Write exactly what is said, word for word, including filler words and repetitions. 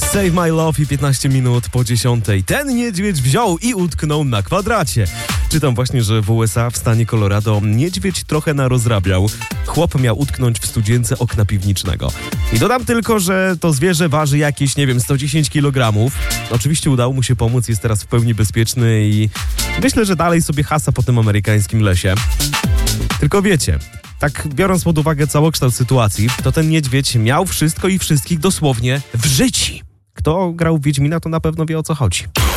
Save My Love i piętnaście minut po dziesiątej. Ten niedźwiedź wziął i utknął na kwadracie. Czytam właśnie, że w U S A w stanie Colorado niedźwiedź trochę narozrabiał. Chłop miał utknąć w studzience okna piwniczego. I dodam tylko, że to zwierzę waży jakieś, nie wiem, sto dziesięć kilogramów. Oczywiście udało mu się pomóc, jest teraz w pełni bezpieczny i myślę, że dalej sobie hasa po tym amerykańskim lesie. Tylko wiecie, tak biorąc pod uwagę całokształt sytuacji, to ten niedźwiedź miał wszystko i wszystkich dosłownie w życiu. Kto grał w Wiedźmina, to na pewno wie, o co chodzi.